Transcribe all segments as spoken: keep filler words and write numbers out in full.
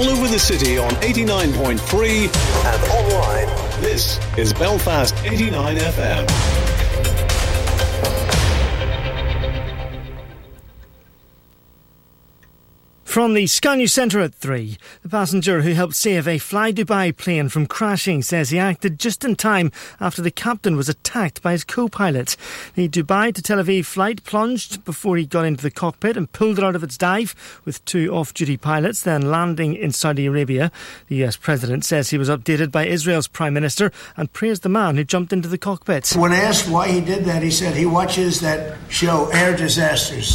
all over the city on eighty-nine point three and online. This is Belfast eighty-nine F M. From the Sky News Centre at three, the passenger who helped save a Fly Dubai plane from crashing says he acted just in time after the captain was attacked by his co-pilot. The Dubai to Tel Aviv flight plunged before he got into the cockpit and pulled it out of its dive with two off-duty pilots, then landing in Saudi Arabia. The U S President says he was updated by Israel's Prime Minister and praised the man who jumped into the cockpit. When asked why he did that, he said he watches that show, Air Disasters.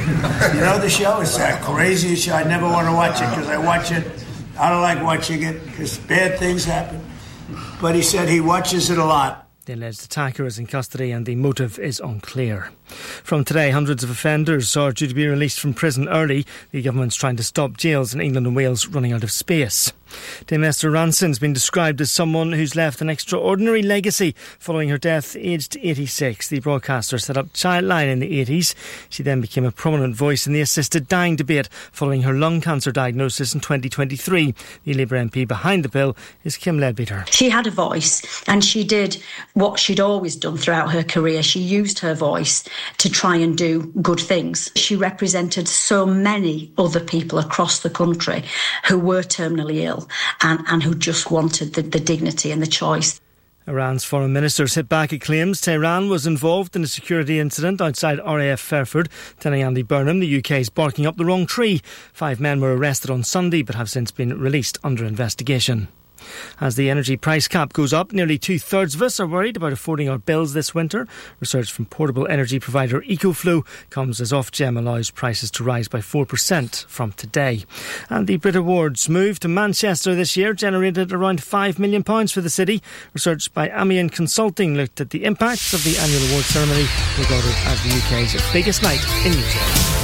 You know the show? It's that crazy show. I never want to watch it because I watch it. I don't like watching it because bad things happen. But he said he watches it a lot. The alleged attacker is in custody and the motive is unclear. From today, hundreds of offenders are due to be released from prison early. The government's trying to stop jails in England and Wales running out of space. Dame Esther Ranson's been described as someone who's left an extraordinary legacy following her death, aged eighty-six. The broadcaster set up Childline in the eighties. She then became a prominent voice in the assisted dying debate following her lung cancer diagnosis in twenty twenty-three. The Labour M P behind the bill is Kim Leadbeater. She had a voice and she did what she'd always done throughout her career. She used her voice to try and do good things. She represented so many other people across the country who were terminally ill and, and who just wanted the, the dignity and the choice. Iran's foreign ministers hit back at claims Tehran was involved in a security incident outside R A F Fairford, telling Andy Burnham the U K is barking up the wrong tree. Five men were arrested on Sunday but have since been released under investigation. As the energy price cap goes up, nearly two-thirds of us are worried about affording our bills this winter. Research from portable energy provider EcoFlow comes as Ofgem allows prices to rise by four percent from today. And the Brit Awards move to Manchester this year generated around five million pounds for the city. Research by Amiens Consulting looked at the impacts of the annual award ceremony, regarded as the U K's biggest night in music.